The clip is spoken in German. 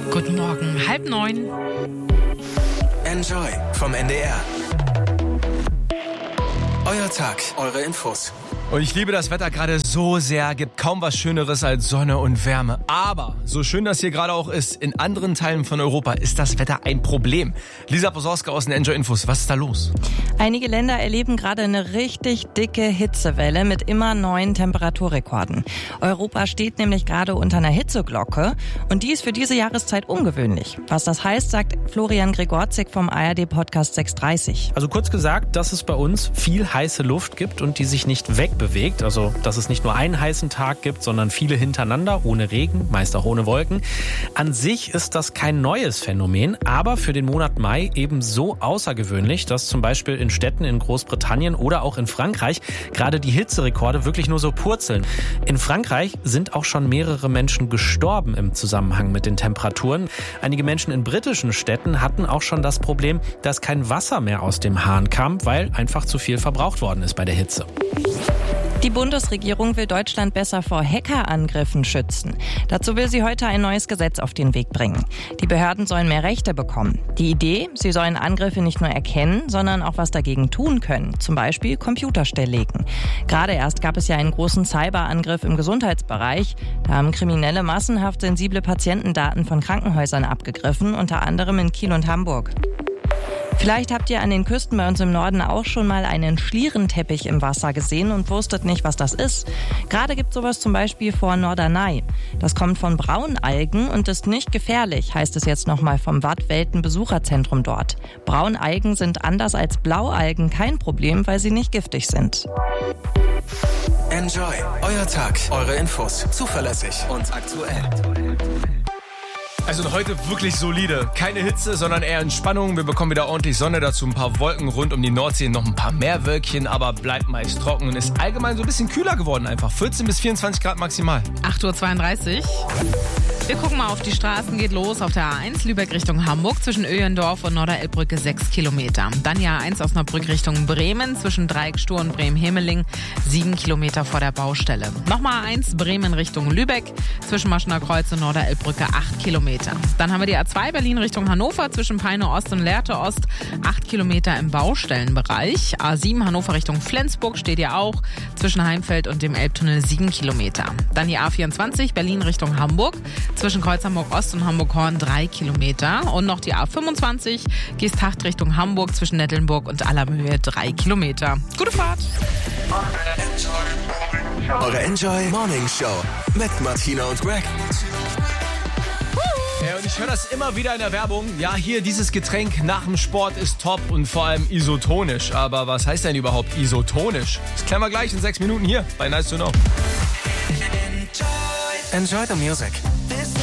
Guten Morgen, 8:30. Enjoy vom NDR. Euer Tag, eure Infos. Und ich liebe das Wetter gerade so sehr, gibt kaum was Schöneres als Sonne und Wärme. Aber, so schön das hier gerade auch ist, in anderen Teilen von Europa ist das Wetter ein Problem. Lisa Posorska aus den Enjoy Infos, was ist da los? Einige Länder erleben gerade eine richtig dicke Hitzewelle mit immer neuen Temperaturrekorden. Europa steht nämlich gerade unter einer Hitzeglocke und die ist für diese Jahreszeit ungewöhnlich. Was das heißt, sagt Florian Gregorzig vom ARD-Podcast 630. Also kurz gesagt, dass es bei uns viel heiße Luft gibt und die sich nicht wegbewegt. Also, dass es nicht nur einen heißen Tag gibt, sondern viele hintereinander, ohne Regen, meist auch ohne Wolken. An sich ist das kein neues Phänomen, aber für den Monat Mai eben so außergewöhnlich, dass zum Beispiel in Städten in Großbritannien oder auch in Frankreich gerade die Hitzerekorde wirklich nur so purzeln. In Frankreich sind auch schon mehrere Menschen gestorben im Zusammenhang mit den Temperaturen. Einige Menschen in britischen Städten hatten auch schon das Problem, dass kein Wasser mehr aus dem Hahn kam, weil einfach zu viel verbraucht worden ist bei der Hitze. Die Bundesregierung will Deutschland besser vor Hackerangriffen schützen. Dazu will sie heute ein neues Gesetz auf den Weg bringen. Die Behörden sollen mehr Rechte bekommen. Die Idee, sie sollen Angriffe nicht nur erkennen, sondern auch was dagegen tun können. Zum Beispiel Computer stilllegen. Gerade erst gab es ja einen großen Cyberangriff im Gesundheitsbereich. Da haben Kriminelle massenhaft sensible Patientendaten von Krankenhäusern abgegriffen, unter anderem in Kiel und Hamburg. Vielleicht habt ihr an den Küsten bei uns im Norden auch schon mal einen Schlierenteppich im Wasser gesehen und wusstet nicht, was das ist. Gerade gibt es sowas zum Beispiel vor Norderney. Das kommt von Braunalgen und ist nicht gefährlich, heißt es jetzt nochmal vom Watt-Welten-Besucherzentrum dort. Braunalgen sind anders als Blaualgen kein Problem, weil sie nicht giftig sind. Enjoy, euer Tag, eure Infos. Zuverlässig und aktuell. Also heute wirklich solide. Keine Hitze, sondern eher Entspannung. Wir bekommen wieder ordentlich Sonne, dazu ein paar Wolken rund um die Nordsee, noch ein paar mehr Wölkchen, aber bleibt meist trocken und ist allgemein so ein bisschen kühler geworden einfach. 14 bis 24 Grad maximal. 8:32 Uhr. Wir gucken mal auf die Straßen, geht los auf der A1 Lübeck Richtung Hamburg zwischen Öhendorf und Norderelbbrücke 6 Kilometer. Dann die A1 Osnabrück Richtung Bremen zwischen Dreieckstur und Bremen-Hemeling 7 Kilometer vor der Baustelle. Nochmal A1 Bremen Richtung Lübeck zwischen Maschener Kreuz und Norderelbbrücke 8 Kilometer. Dann haben wir die A2 Berlin Richtung Hannover zwischen Peine Ost und Lehrte Ost 8 Kilometer im Baustellenbereich. A7 Hannover Richtung Flensburg steht ja auch zwischen Heimfeld und dem Elbtunnel 7 Kilometer. Dann die A24 Berlin Richtung Hamburg zwischen Kreuz Hamburg Ost und Hamburg-Horn 3 Kilometer. Und noch die A25 Geesthacht Richtung Hamburg zwischen Nettelnburg und Allermöhe 3 Kilometer. Gute Fahrt! Eure Enjoy Morning Show mit Martina und Greg. Ja, und ich höre das immer wieder in der Werbung. Ja, hier dieses Getränk nach dem Sport ist top und vor allem isotonisch. Aber was heißt denn überhaupt isotonisch? Das klären wir gleich in 6 Minuten hier bei Nice to Know. Enjoy the music.